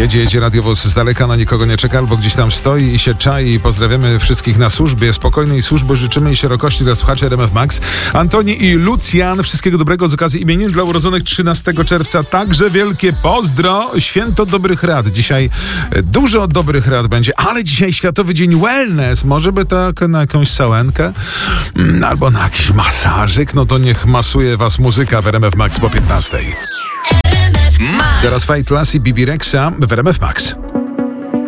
Jedzie radiowóz z daleka, na nikogo nie czeka, albo gdzieś tam stoi i się czai. Pozdrawiamy wszystkich na służbie. Spokojnej służby życzymy i szerokości dla słuchaczy RMF Max. Antoni i Lucjan, wszystkiego dobrego z okazji imienin dla urodzonych 13 czerwca. Także wielkie pozdro. Święto dobrych rad. Dzisiaj dużo dobrych rad będzie, ale dzisiaj Światowy Dzień Wellness. Może by tak na jakąś sałenkę? Albo na jakiś masażyk? No to niech masuje was muzyka w RMF Max po 15. Zaraz Fight Class i Bibi Rexa w RMF Max.